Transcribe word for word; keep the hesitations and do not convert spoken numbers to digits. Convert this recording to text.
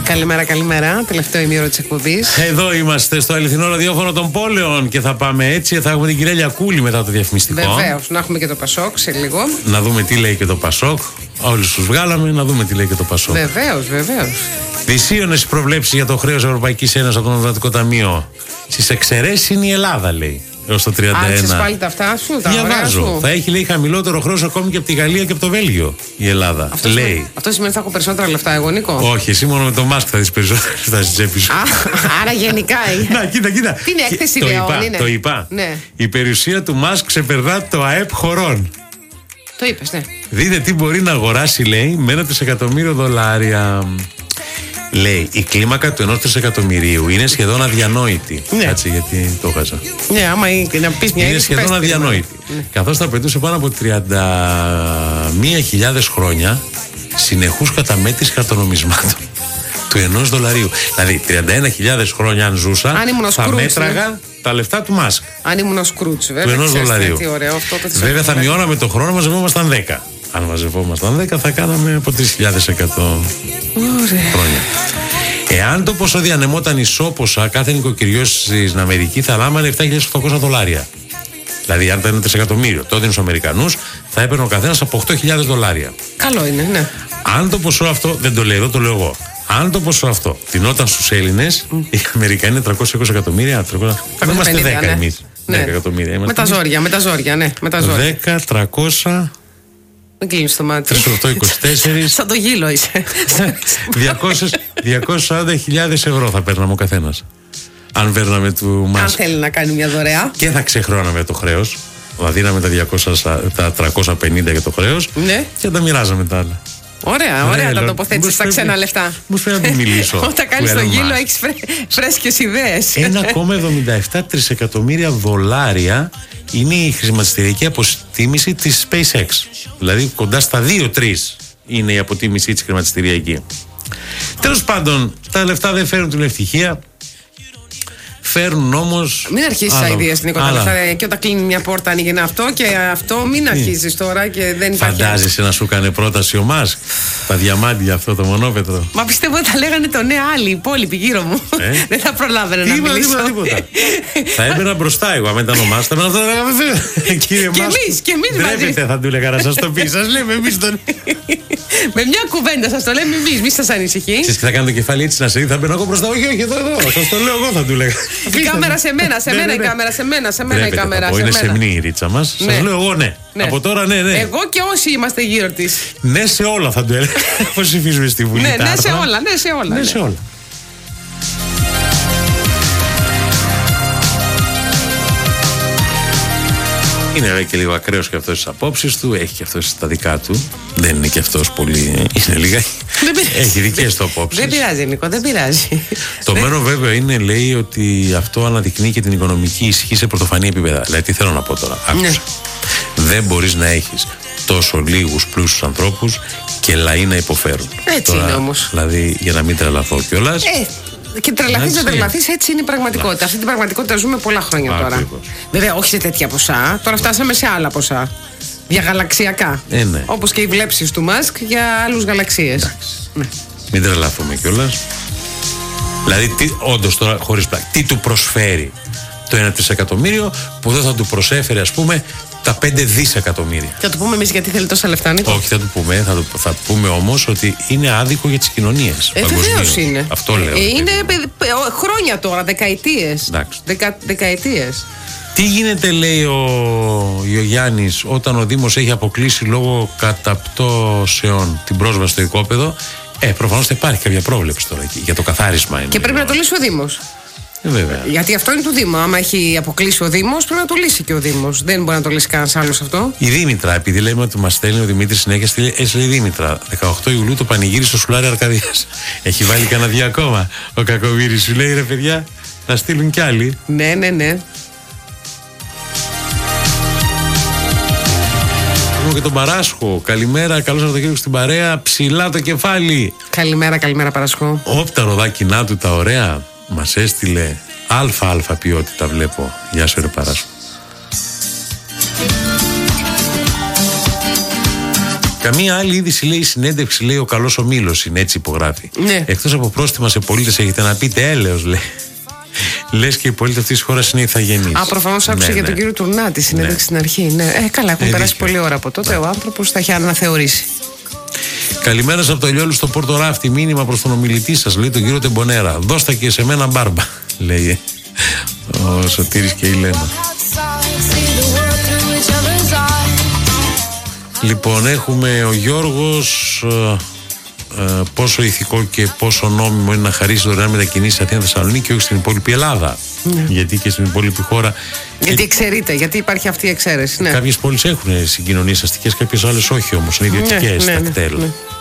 Καλημέρα, καλημέρα. Τελευταίο ημίωρο της εκπομπής. Εδώ είμαστε στο αληθινό ραδιόφωνο των πόλεων και θα πάμε έτσι. Θα έχουμε την κυρία Λιακούλη μετά το διαφημιστικό. Βεβαίως, να έχουμε και το Πασόκ σε λίγο. Να δούμε τι λέει και το Πασόκ. Όλους τους βγάλαμε, να δούμε τι λέει και το Πασόκ. Βεβαίως, βεβαίως. Δυσίωνες προβλέψεις για το χρέος Ευρωπαϊκής Ένωσης από το Νομισματικό Ταμείο. Στις εξαιρέσεις είναι η Ελλάδα, λέει. Έως το τριάντα ένα. Άρχισες πάλι τα αυτά σου, τα ωραία σου. Θα έχει, λέει, χαμηλότερο χρέος ακόμη και από τη Γαλλία και από το Βέλγιο η Ελλάδα. Αυτό λέει. Σημαίνει, αυτό σημαίνει ότι θα έχω περισσότερα λεφτά, εγώ, Νίκο. Όχι, εσύ μόνο με το Μάσκ θα δεις περισσότερα λεφτά στην τσέπη σου. Άρα γενικά είναι. Να, κοίτα, κοίτα. Τι είναι έκθεση το ιδεών, είπα, είναι. το είπα. Ναι. Η περιουσία του Μάσκ ξεπερνά το ΑΕΠ χωρών. Το είπες, ναι. Δείτε τι μπορεί να αγοράσει, λέει, με ένα τρισεκατομμύριο δολάρια. Λέει, η κλίμακα του ενός τρισεκατομμυρίου είναι σχεδόν αδιανόητη. Ναι. Κάτσε, γιατί το χάσα. Ναι, άμα να πεις μια Είναι είδηση, σχεδόν πες, αδιανόητη. Ναι. Καθώς θα απαιτούσε πάνω από τριάντα μία χιλιάδες χρόνια συνεχούς καταμέτρηση χαρτονομισμάτων του ενός δολαρίου. Δηλαδή, τριάντα ένα χιλιάδες χρόνια αν ζούσα, αν θα Σκρούτς, μέτραγα ναι. τα λεφτά του Μάσκ. Αν ήμουν ο Σκρούτς, βέβαια. Του ενός δολαρίου. Τι ωραίο, αυτό το βέβαια, θα μειώναμε το χρόνο, μαζευόμασταν δέκα. Αν μαζευόμασταν δέκα, θα κάναμε από τρεις χιλιάδες εκατό χρόνια. Εάν το ποσό διανεμόταν ισόποσα, κάθε νοικοκυριό στην Αμερική θα λάμβανε επτά χιλιάδες οκτακόσια δολάρια. Δηλαδή, αν ήταν ένα τρισεκατομμύριο, τότε στους Αμερικανούς θα έπαιρνε ο καθένας από οκτώ χιλιάδες δολάρια. Καλό είναι, ναι. Αν το ποσό αυτό, δεν το λέω εδώ, το λέω εγώ. Αν το ποσό αυτό τεινόταν στους Έλληνες, mm. οι Αμερικανοί είναι τριακόσια είκοσι εκατομμύρια. Θα είμαστε δέκα ναι. εμείς. Ναι. δέκα εκατομμύρια. Με τα ζόρια, με τα ζόρια, ναι. Με τα ζόρια. δέκα, τριακόσια. Μην κλείνεις το μάτι. τρεις οκτώ είκοσι τέσσερα. Σαν το γύλο είσαι. διακόσιες σαράντα χιλιάδες ευρώ θα παίρναμε ο καθένας. Αν παίρναμε του Μάσκ. Αν θέλει να κάνει μια δωρεά. Και θα ξεχρώναμε το χρέος. Θα δίναμε τα, διακόσια, τα τριακόσια πενήντα για το χρέος. Ναι. Και τα μοιράζαμε τα άλλα. Ωραία, ωραία, ωραία τα τοποθέτησες στα ξένα λεφτά. Μου φαίνεται να του μιλήσω. Όταν κάνεις το γύλο έχεις φρέ, φρέσκες ιδέες. ένα κόμμα εβδομήντα επτά τρισεκατομμύρια δολάρια είναι η χρηματιστηριακή αποτίμηση της SpaceX. Δηλαδή κοντά στα δύο τρία είναι η αποτίμησή της χρηματιστηριακή. Τέλος πάντων, τα λεφτά δεν φέρνουν την ευτυχία. Φέρνουν όμως. Μην αρχίσεις αηδίες, Νίκο. Και όταν κλείνει μια πόρτα ανοίγει ένα αυτό και αυτό. Μην αρχίσεις τώρα και δεν υπάρχει. Φαντάζεσαι να σου κάνει πρόταση ο Μάσκ τα διαμάντια, αυτό το μονόπετρο. Μα πιστεύω ότι θα λέγανε το ναι άλλοι, οι υπόλοιποι γύρω μου. Ε? Δεν θα προλάβαινε να μιλήσω. Τίποτα, τίποτα. Θα έμπαινα μπροστά εγώ. Αν ήταν ο Μάσκ, θα έμπαινα αυτό. Κύριε Μάσκ. Και εμείς, και εμείς μαζί. Ντρέπετε, θα του έλεγα να σας το πει. Σας λέμε εμείς τον. Με μια κουβέντα σας το λέμε εμείς, μη σας ανησυχεί. Εσείς θα κάνω το κεφάλι έτσι να σε δει, θα μπαίνω εγώ μπροστά. Όχι, όχι, εδώ, εδώ. Σας το λέω εγώ, θα του λέγα. Η κάμερα σε μένα, σε μένα η κάμερα, σε μένα, σε μένα η κάμερα. Είναι σεμνή η ρίτσα μας. Σας λέω εγώ ναι. Από τώρα ναι, ναι. Εγώ και όσοι είμαστε γύρω της. Ναι σε όλα θα του έλεγα. Πώς ψηφίζουμε στη Βουλή. Ναι, ναι σε όλα, ναι σε όλα. Ναι σε όλα. Είναι και λίγο ακραίος και αυτός στις απόψεις του, έχει και αυτός τα δικά του. Δεν είναι και αυτός πολύ. Είναι λίγα. Έχει δικές του απόψεις. Δεν πειράζει, Νίκο, δεν πειράζει. Το μένο βέβαια είναι, λέει, ότι αυτό αναδεικνύει και την οικονομική ισχύ σε πρωτοφανή επίπεδα. Δηλαδή, τι θέλω να πω τώρα. Άκουσα. Δεν μπορείς να έχεις τόσο λίγους πλούσιους ανθρώπους και λαοί να υποφέρουν. Έτσι τώρα, είναι όμως. Δηλαδή, για να μην τρελαθώ κιόλας. Ε. Και τρελαθείς δεν τρελαθείς, έτσι είναι η πραγματικότητα. Να. Αυτή την πραγματικότητα ζούμε πολλά χρόνια τώρα. Ακριβώς. Βέβαια, όχι σε τέτοια ποσά. Τώρα φτάσαμε σε άλλα ποσά. Για γαλαξιακά. Ε, ναι. Όπως και οι βλέψεις του Μάσκ για άλλους γαλαξίες. Ναι. Μην τρελαθούμε κιόλας. Δηλαδή, τι, όντως τώρα, χωρίς πλάκα, τι του προσφέρει το ένα τρισεκατομμύριο που δεν θα του προσέφερε, ας πούμε, τα πέντε δισεκατομμύρια. Θα του πούμε εμείς γιατί θέλει τόσα λεφτά, Νίκο. Όχι, θα του πούμε. Θα, το, θα πούμε όμως ότι είναι άδικο για τις κοινωνίες. Ε, βεβαίως είναι. Αυτό λέω. Ε, είναι χρόνια τώρα, δεκαετίες. Δεκα, δεκαετίες. Τι γίνεται, λέει ο, ο Γιάννης, όταν ο Δήμος έχει αποκλείσει λόγω καταπτώσεων την πρόσβαση στο οικόπεδο. Ε, προφανώς θα υπάρχει κάποια πρόβλεψη τώρα εκεί, για το καθάρισμα. Είναι και πρέπει να το λύσει ο Δήμος. Ε, βέβαια. Γιατί αυτό είναι του Δήμου. Άμα έχει αποκλείσει ο Δήμος, πρέπει να το λύσει και ο Δήμος. Δεν μπορεί να το λύσει κανένας άλλος αυτό. Η Δήμητρα, επειδή λέμε ότι μας στέλνει ο Δημήτρης συνέχεια, στείλει, έτσι λέει Δήμητρα. δεκαοκτώ Ιουλίου το πανηγύρι στο Σουλάρι Αρκαδίας. Έχει βάλει κανένα δύο ακόμα. Ο Κακομοίρης σου λέει, ρε παιδιά, θα στείλουν κι άλλοι. Ναι, ναι, ναι. Και τον Παράσχο. Καλημέρα, καλό Σαββατοκύριακο στην παρέα. Ψηλά το κεφάλι. Καλημέρα, καλημέρα Παράσχο. Όπ, τα ροδάκινά του τα ωραία. Μας έστειλε αλφα-αλφα ποιότητα, βλέπω. Γεια σου, ρε Παράσχο. Καμία άλλη είδηση, λέει, συνέντευξη, λέει, ο καλός ο Μήλος είναι, έτσι υπογράφει. Ναι. Εκτός από πρόστιμα σε πολίτες έχετε να πείτε έλεος, λέει. Λες και οι πολίτες αυτής της χώρας είναι ηθαγενείς. Α, προφανώς άκουσε ναι, για ναι. τον κύριο Τουρνά τη συνέντευξη ναι. στην αρχή. Ναι. Ε, καλά, έχουν ε, περάσει δίκιο. πολλή ώρα από τότε. Ναι. Ο άνθρωπος θα έχει αναθεωρήσει. Καλημέρα από το Λιόλου στο Πόρτο Ράφτη. Μήνυμα προς τον ομιλητή σας, λέει, τον κύριο Τεμπονέρα. Δώστα και σε μένα μπάρμπα, λέει ο Σωτήρης και η Λένα. Λοιπόν, έχουμε ο Γιώργος. Ε, ε, πόσο ηθικό και πόσο νόμιμο είναι να χαρίσει δωρεάν μετακινήσεις Αθήνα Θεσσαλονίκη και όχι στην υπόλοιπη Ελλάδα. Ναι. Γιατί και στην υπόλοιπη χώρα. Γιατί εξαιρείται, γιατί υπάρχει αυτή η εξαίρεση. Ναι. Κάποιες πόλεις έχουν συγκοινωνίες αστικές, κάποιες άλλες όχι όμως. Είναι ιδιωτικές, ναι, ναι, τα κτέλ. Ναι, ναι.